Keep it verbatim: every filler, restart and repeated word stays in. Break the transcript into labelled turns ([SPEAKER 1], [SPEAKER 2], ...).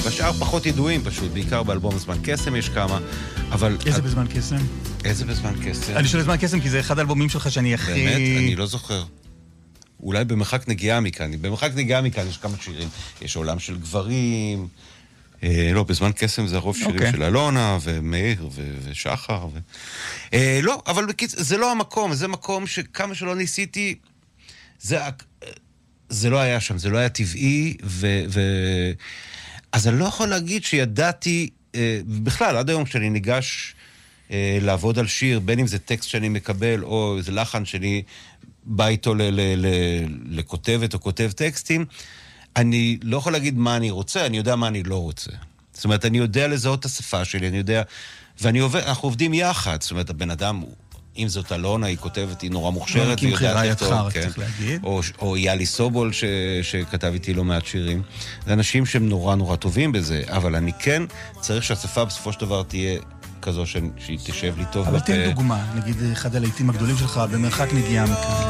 [SPEAKER 1] והשאר פחות ידועים פשוט, בעיקר באלבום זמן קסם יש כמה, אבל...
[SPEAKER 2] איזה בזמן קסם?
[SPEAKER 1] איזה בזמן קסם?
[SPEAKER 2] אני שואל בזמן קסם כי זה אחד האלבומים שלך שאני הכי...
[SPEAKER 1] באמת? אני לא זוכר. אולי במרחק נגיעה מכאן. במרחק נגיעה מכאן יש כמה שירים. יש עולם של גברים... אה, לא, בזמן קסם זה הרוב שירים okay. של אלונה ומאיר ו- ושחר. ו... אה, לא, אבל בקיצ... זה לא המקום, זה מקום שכמה שלא ניסיתי, זה, זה לא היה שם, זה לא היה טבעי, ו... ו... אז אני לא יכול להגיד שידעתי, אה, בכלל, עד היום כשאני ניגש אה, לעבוד על שיר, בין אם זה טקסט שאני מקבל, או איזה לחן שאני בא איתו ל- ל- ל- לכותבת או כותב טקסטים, אני לא יכול להגיד מה אני רוצה, אני יודע מה אני לא רוצה. זאת אומרת, אני יודע לזהות את השפה שלי, אני יודע, ואני עובד, אנחנו עובדים יחד, זאת אומרת, הבן אדם, אם זאת אלונה, היא כותבת, היא נורא מוכשרת,
[SPEAKER 2] והיא יודעת לכתוב,
[SPEAKER 1] כן.
[SPEAKER 2] צריך להגיד.
[SPEAKER 1] או, או יאלי סובול, ש, שכתב איתי לא מעט שירים. זה אנשים שהם נורא נורא טובים בזה, אבל אני כן צריך שהשפה בסופו של דבר תהיה כזו ש... שהיא תשב לי טוב.
[SPEAKER 2] אבל תן דוגמה, נגיד אחד הלהיטים הגדולים שלך, במרחק נגיעה מכאן.